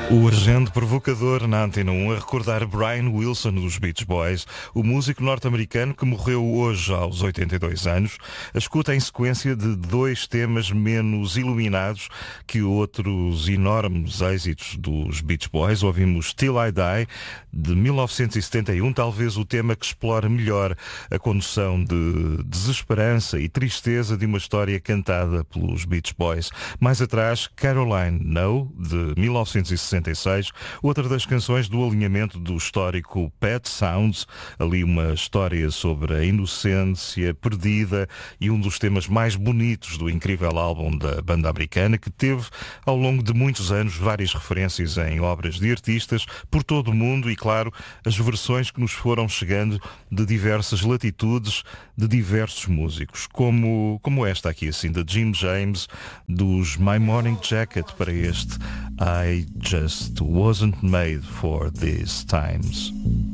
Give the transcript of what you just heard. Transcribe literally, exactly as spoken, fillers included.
O agente provocador na Antena um a recordar Brian Wilson dos Beach Boys, o músico norte-americano que morreu hoje aos oitenta e dois anos, a escuta em sequência de dois temas menos iluminados que outros enormes êxitos dos Beach Boys. Ouvimos Till I Die, de mil novecentos e setenta e um, talvez o tema que explora melhor a condução de desesperança e tristeza de uma história cantada pelos Beach Boys. Mais atrás, Caroline No, de mil novecentos e sessenta e seis, outra das canções do alinhamento do histórico Pet Sounds, ali uma história sobre a inocência perdida e um dos temas mais bonitos do incrível álbum da banda americana, que teve ao longo de muitos anos várias referências em obras de artistas por todo o mundo e, claro, as versões que nos foram chegando de diversas latitudes, de diversos músicos, como, como esta aqui, assim, de Jim James, dos My Morning Jacket, para este I Just Wasn't Made for These Times.